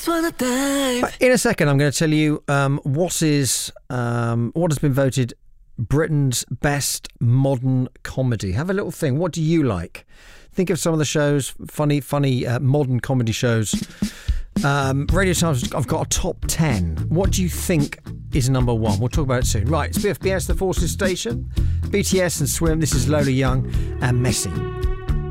In a second, I'm going to tell you what has been voted Britain's best modern comedy. Have a little think. What do you like? Think of some of the shows, funny modern comedy shows. Radio Times, I've got a top 10. What do you think is number one? We'll talk about it soon. Right, it's BFBS, The Forces Station, BTS and Swim. This is Lola Young and Messi.